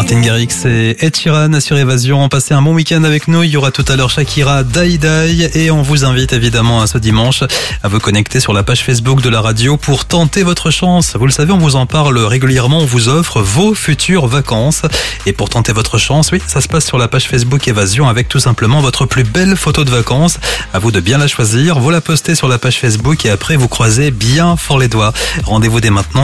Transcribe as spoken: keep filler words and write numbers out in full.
Martin Garrix et Ed Sheeran sur Évasion. Passez un bon week-end avec nous. Il y aura tout à l'heure Shakira, Die Die. Et on vous invite évidemment à ce dimanche à vous connecter sur la page Facebook de la radio pour tenter votre chance. Vous le savez, on vous en parle régulièrement. On vous offre vos futures vacances. Et pour tenter votre chance, oui, ça se passe sur la page Facebook Évasion avec tout simplement votre plus belle photo de vacances. À vous de bien la choisir. Vous la postez sur la page Facebook et après vous croisez bien fort les doigts. Rendez-vous dès maintenant